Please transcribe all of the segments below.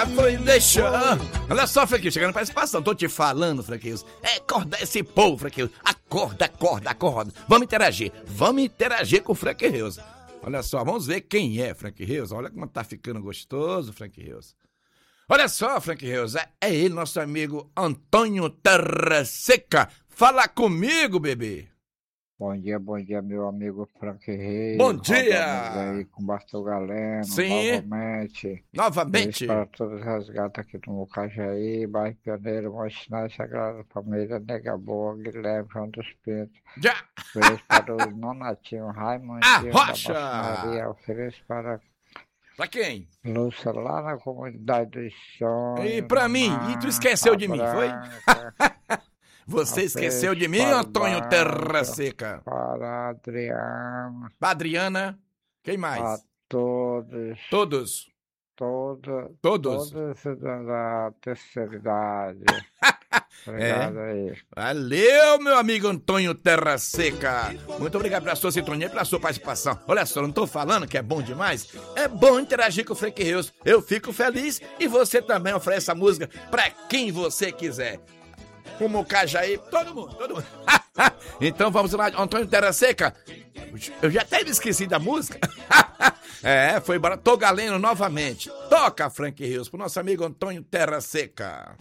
Foi deixar. Olha só, Franquinho, chegando na participação. Tô te falando, Franquinho. Acorda esse povo, Franquinho. Acorda. Vamos interagir com o Franquinho. Olha só, vamos ver quem é Franquinho. Olha como tá ficando gostoso, Franquinho. Olha só, Franquinho. É ele, nosso amigo Antônio Terra Seca. Fala comigo, bebê. Bom dia, meu amigo Frank Reis. Bom dia! Aí com Bastou Galeno, Sim. Novamente. Para todas as gatas aqui do Mucajaí, bairro Pioneiro, Monte Sagrada Família, Nega Boa, Guilherme, João dos Pintos. Já! Ofereço para o Nonatinho, Raimundo Rocha! da Maria, ofereço para Pra quem? Lúcia, lá na comunidade dos sonhos. E pra mim? E tu esqueceu de mim, foi? Você esqueceu de mim, Antônio Terra Seca? Para Adriana. Adriana. Quem mais? A todos. Todos. Todos da terceira idade. Obrigado aí. Valeu, meu amigo Antônio Terra Seca. Muito obrigado pela sua sintonia e pela sua participação. Olha só, não tô falando que é bom demais? É bom interagir com o Frank Rios. Eu fico feliz e você também oferece a música pra quem você quiser. Como o Cajaí, todo mundo. Então vamos lá, Antônio Terra Seca. Eu já até me esqueci da música. Foi embora. Tô galeno novamente. Toca, Frank Rios, pro nosso amigo Antônio Terra Seca.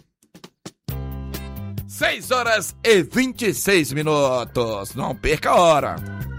6 horas e 26 minutos. Não perca a hora.